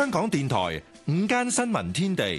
香港電台午間新聞天地，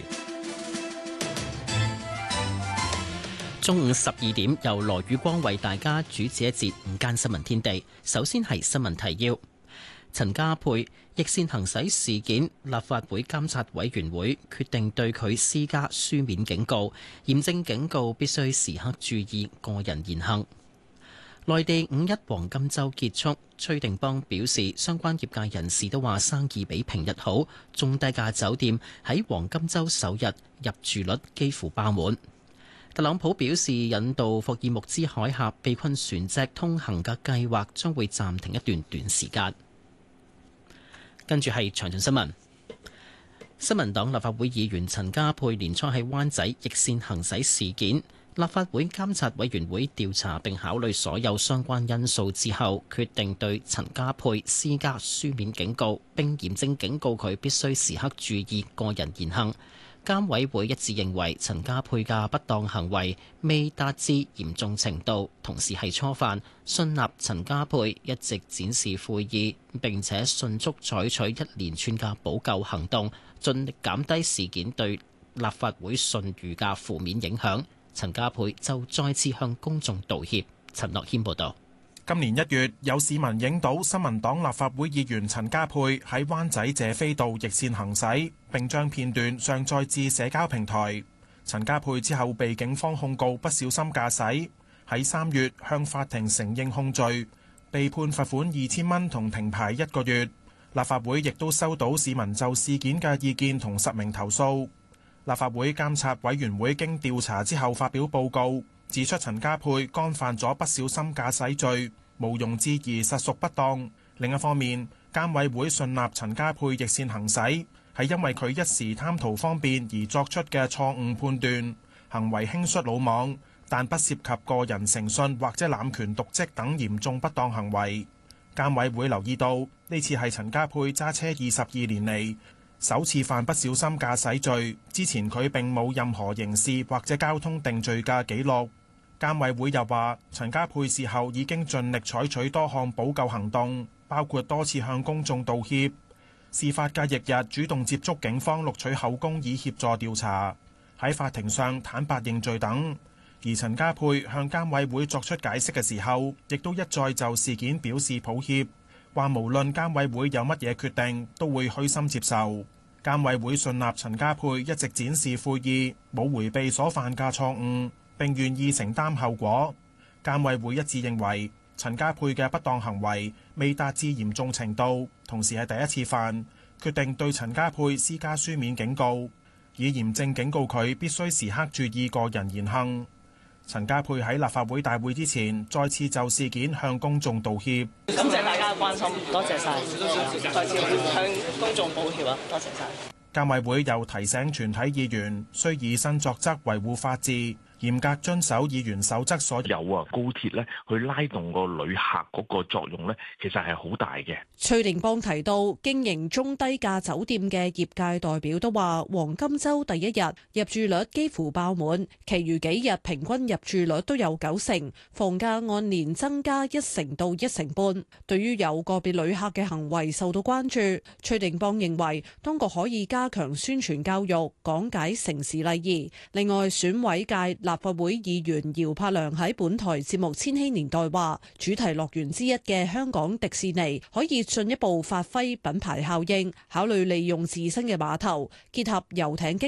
中午12點由羅宇光為大家主持一節午間新聞天地。首先係新聞提要：陳家珮逆線行駛事件，立法會監察委員會決定對佢施加書面警告，嚴正警告必須時刻注意個人言行。內地五一黃金週結束，崔定邦表示，相關業界人士都話生意比平日好，中低價酒店喺黃金週首日入住率幾乎爆滿。特朗普表示，引導霍爾木茲海峽被困船隻通行嘅計劃將會暫停一段短時間。跟住係詳盡新聞。新民黨立法會議員陳家珮年初喺灣仔逆線行駛事件，立法會監察委員會調查並考慮所有相關因素之後，決定對陳家珮施加書面警告，並嚴正警告佢必須時刻注意個人言行。監委會一致認為陳家珮嘅不當行為未達至嚴重程度，同時係初犯，信納陳家珮一直展示悔意，並且迅速採取一連串嘅補救行動，盡力減低事件對立法會信譽嘅負面影響。陳家珮就再次向公眾道歉。陳樂謙報道。 今年1月，有市民影到新民黨立法會議員陳家珮喺灣仔謝斐道逆線行駛，並將片段上載至社交平台。陳家珮之後被警方控告不小心駕駛，喺3月向法庭承認控罪，被判罰款2000蚊同停牌1個月。立法會亦都收到市民就事件嘅意見同實名投訴。立法會監察委員會經調查之後發表報告，指出陳家珮干犯咗不小心駕駛罪，毋庸置疑實屬不當。另一方面，監委會信納陳家珮逆線行駛係因為佢一時貪圖方便而作出嘅錯誤判斷，行為輕率魯莽，但不涉及個人誠信或者濫權瀆職等嚴重不當行為。監委會留意到，呢次係陳家珮揸車22年嚟首次犯不小心駕駛罪，之前佢並冇任何刑事或者交通定罪嘅記錄。監委會又話，陳家珮事後已經盡力採取多項補救行動，包括多次向公眾道歉。事發嘅翌日主動接觸警方錄取口供以協助調查，喺法庭上坦白認罪等。而陳家珮向監委會作出解釋嘅時候，亦都一再就事件表示抱歉，話無論監委會有乜嘢決定，都會虛心接受。監委會信納陳家珮一直展示悔意，冇迴避所犯嘅錯誤，並願意承擔後果。監委會一致認為陳家珮嘅不當行為未達至嚴重程度，同時係第一次犯，決定對陳家珮施加書面警告，以嚴正警告佢必須時刻注意個人言行。陳家珮喺立法會大會之前，再次就事件向公眾道歉。 感謝大家嘅關心，多謝晒，再次向公眾抱歉啊，多謝晒。 監委會又提醒全體議員，需以身作則維護法治，嚴格遵守議員守則所有高鐵咧去拉動個旅客嗰個作用咧，其實係好大嘅。 崔定邦提到，經營中低價酒店嘅業界代表都話，黃金週第一日入住率幾乎爆滿，其餘幾日平均入住率都有90%，房價按年增加1%到1.5%半。對於有個別旅客嘅行為受到關注，崔定邦認為當局可以加強宣傳教育，講解城市禮儀。另外，選委界立法會議員姚柏良喺本台節目《千禧年代》話，主題樂園之一嘅香港迪士尼可以進一步發揮品牌效應，考慮利用自身嘅碼頭，結合遊艇經